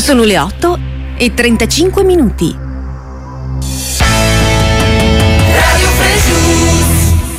Sono le 8:35. Radio Fresh.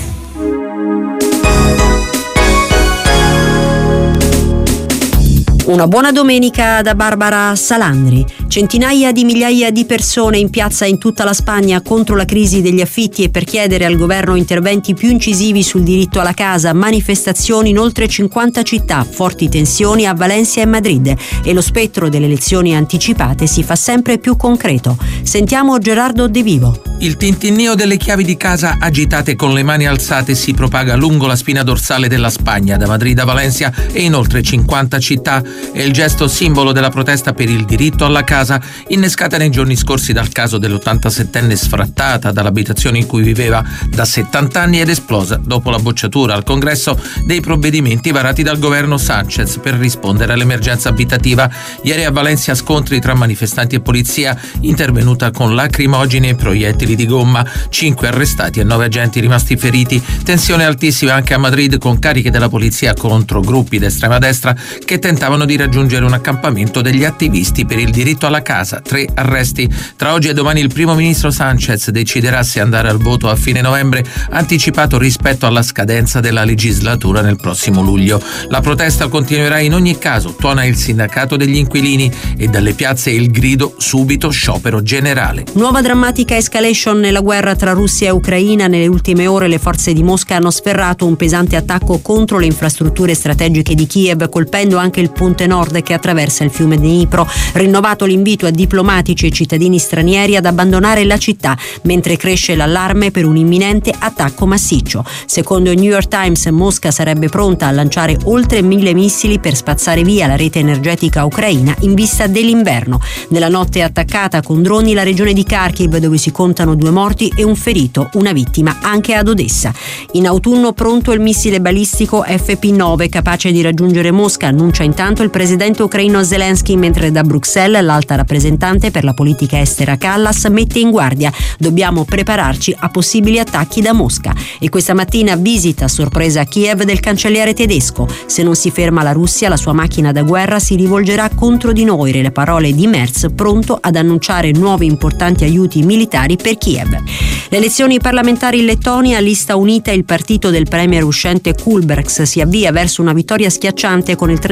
Una buona domenica da Barbara Salandri. Centinaia di migliaia di persone in piazza in tutta la Spagna contro la crisi degli affitti e per chiedere al governo interventi più incisivi sul diritto alla casa, manifestazioni in oltre 50 città, forti tensioni a Valencia e Madrid e lo spettro delle elezioni anticipate si fa sempre più concreto. Sentiamo Gerardo De Vivo. Il tintinnio delle chiavi di casa agitate con le mani alzate si propaga lungo la spina dorsale della Spagna, da Madrid a Valencia e in oltre 50 città. È il gesto simbolo della protesta per il diritto alla casa, innescata nei giorni scorsi dal caso dell'87enne sfrattata dall'abitazione in cui viveva da 70 anni ed esplosa dopo la bocciatura al Congresso dei provvedimenti varati dal governo Sánchez per rispondere all'emergenza abitativa. Ieri a Valencia scontri tra manifestanti e polizia, intervenuta con lacrimogeni e proiettili di gomma, 5 arrestati e 9 agenti rimasti feriti. Tensione altissima anche a Madrid con cariche della polizia contro gruppi d'estrema destra che tentavano di raggiungere un accampamento degli attivisti per il diritto alla casa. 3 arresti. Tra oggi e domani il primo ministro Sánchez deciderà se andare al voto a fine novembre, anticipato rispetto alla scadenza della legislatura nel prossimo luglio. La protesta continuerà in ogni caso, tuona il sindacato degli inquilini, e dalle piazze il grido subito sciopero generale. Nuova drammatica escalation nella guerra tra Russia e Ucraina. Nelle ultime ore le forze di Mosca hanno sferrato un pesante attacco contro le infrastrutture strategiche di Kiev, colpendo anche il ponte nord che attraversa il fiume Dnipro. Rinnovato l'invito a diplomatici e cittadini stranieri ad abbandonare la città, mentre cresce l'allarme per un imminente attacco massiccio. Secondo il New York Times, Mosca sarebbe pronta a lanciare oltre 1000 missili per spazzare via la rete energetica ucraina in vista dell'inverno. Nella notte attaccata con droni la regione di Kharkiv, dove si contano 2 morti e un ferito, una vittima anche ad Odessa. In autunno pronto il missile balistico FP9 capace di raggiungere Mosca, annuncia intanto il presidente ucraino Zelensky, mentre da Bruxelles l'alta rappresentante per la politica estera Kallas mette in guardia: dobbiamo prepararci a possibili attacchi da Mosca. E questa mattina visita a sorpresa a Kiev del cancelliere tedesco: se non si ferma la Russia, la sua macchina da guerra si rivolgerà contro di noi, le parole di Merz, pronto ad annunciare nuovi importanti aiuti militari per Kiev. Le elezioni parlamentari in Lettonia, lista unita, il partito del premier uscente Kulbergs si avvia verso una vittoria schiacciante con il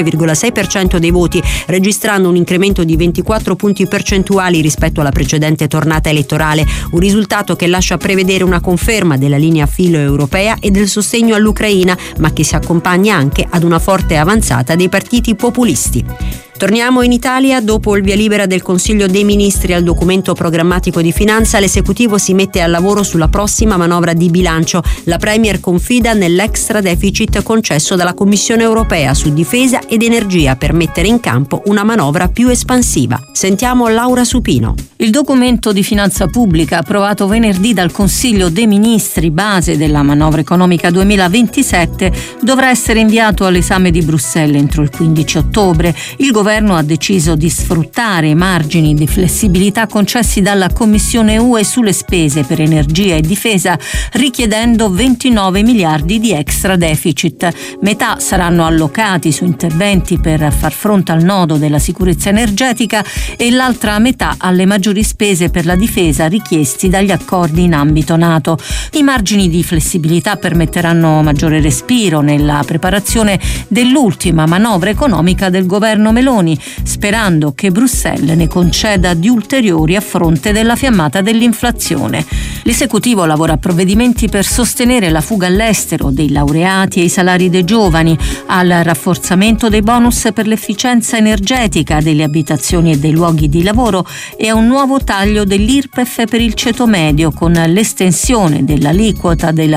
35,6% dei voti, registrando un incremento di 24 punti percentuali rispetto alla precedente tornata elettorale, un risultato che lascia prevedere una conferma della linea filo-europea e del sostegno all'Ucraina, ma che si accompagna anche ad una forte avanzata dei partiti populisti. Torniamo in Italia. Dopo il via libera del Consiglio dei Ministri al documento programmatico di finanza, l'esecutivo si mette al lavoro sulla prossima manovra di bilancio. La Premier confida nell'extra deficit concesso dalla Commissione europea su difesa ed energia per mettere in campo una manovra più espansiva. Sentiamo Laura Supino. Il documento di finanza pubblica approvato venerdì dal Consiglio dei Ministri, base della manovra economica 2027, dovrà essere inviato all'esame di Bruxelles entro il 15 ottobre. Il governo ha deciso di sfruttare i margini di flessibilità concessi dalla Commissione UE sulle spese per energia e difesa, richiedendo 29 miliardi di extra deficit. Metà saranno allocati su interventi per far fronte al nodo della sicurezza energetica e l'altra metà alle maggiori spese per la difesa richiesti dagli accordi in ambito NATO. I margini di flessibilità permetteranno maggiore respiro nella preparazione dell'ultima manovra economica del governo Meloni, sperando che Bruxelles ne conceda di ulteriori a fronte della fiammata dell'inflazione. L'esecutivo lavora a provvedimenti per sostenere la fuga all'estero dei laureati e i salari dei giovani, al rafforzamento dei bonus per l'efficienza energetica delle abitazioni e dei luoghi di lavoro e a un nuovo taglio dell'IRPEF per il ceto medio, con l'estensione dell'aliquota del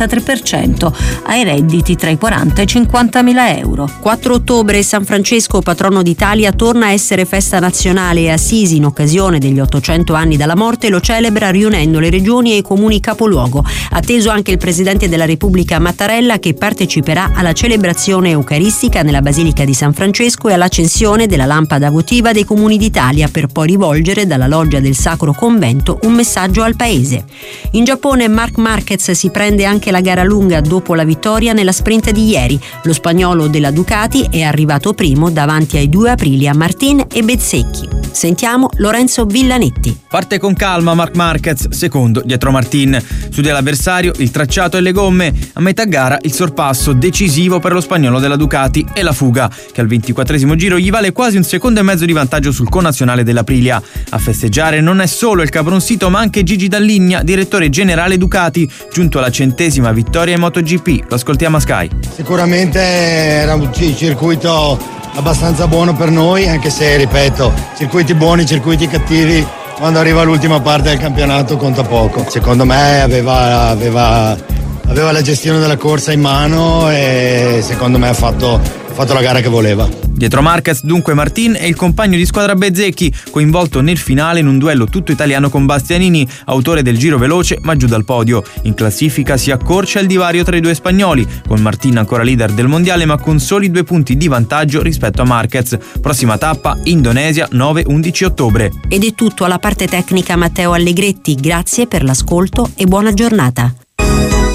33% ai redditi tra i 40 e i 50.000 euro. 4 ottobre, San Francesco, patrono d'Italia, torna a essere festa nazionale e Assisi, in occasione degli 800 anni dalla morte, lo celebra riunendo le regioni e i comuni capoluogo. Atteso anche il presidente della Repubblica Mattarella, che parteciperà alla celebrazione eucaristica nella Basilica di San Francesco e all'accensione della lampada votiva dei comuni d'Italia, per poi rivolgere dalla loggia del Sacro Convento un messaggio al paese. In Giappone, Marc Marquez si prende anche la gara lunga dopo la vittoria nella sprint di ieri. Lo spagnolo della Ducati è arrivato primo davanti ai 2 due Aprilia, Martin e Bezzecchi. Sentiamo Lorenzo Villanetti. Parte con calma Marc Marquez, secondo dietro Martin. Studia l'avversario, il tracciato e le gomme. A metà gara il sorpasso decisivo per lo spagnolo della Ducati e la fuga, che al 24esimo giro gli vale quasi 1,5 secondi di vantaggio sul connazionale dell'Aprilia. A festeggiare non è solo il capron-sito ma anche Gigi Dall'Igna, direttore generale Ducati, giunto alla 100ª vittoria in MotoGP. Lo ascoltiamo a Sky. Sicuramente era un circuito abbastanza buono per noi, anche se, ripeto, circuiti buoni, circuiti cattivi, quando arriva l'ultima parte del campionato conta poco. Secondo me aveva la gestione della corsa in mano e secondo me ha fatto la gara che voleva. Dietro Marquez dunque Martin e il compagno di squadra Bezzecchi, coinvolto nel finale in un duello tutto italiano con Bastianini, autore del giro veloce ma giù dal podio. In classifica si accorcia il divario tra i due spagnoli, con Martin ancora leader del mondiale ma con soli 2 punti di vantaggio rispetto a Marquez. Prossima tappa Indonesia 9-11 ottobre. Ed è tutto alla parte tecnica Matteo Allegretti, grazie per l'ascolto e buona giornata.